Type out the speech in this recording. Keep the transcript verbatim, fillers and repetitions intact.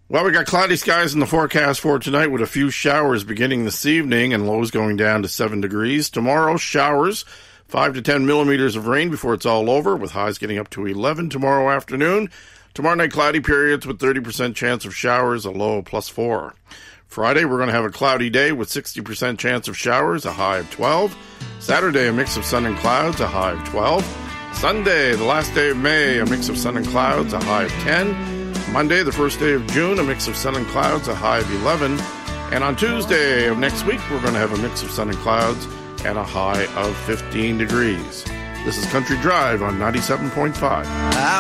Well, we got cloudy skies in the forecast for tonight with a few showers beginning this evening and lows going down to seven degrees. Tomorrow, showers, five to ten millimeters of rain before it's all over, with highs getting up to eleven tomorrow afternoon. Tomorrow night, cloudy periods with thirty percent chance of showers, a low plus four. Friday, we're going to have a cloudy day with sixty percent chance of showers, a high of twelve. Saturday, a mix of sun and clouds, a high of twelve. Sunday, the last day of May, a mix of sun and clouds, a high of ten. Monday, the first day of June, a mix of sun and clouds, a high of eleven. And on Tuesday of next week, we're going to have a mix of sun and clouds and a high of fifteen degrees. This is Country Drive on ninety-seven point five.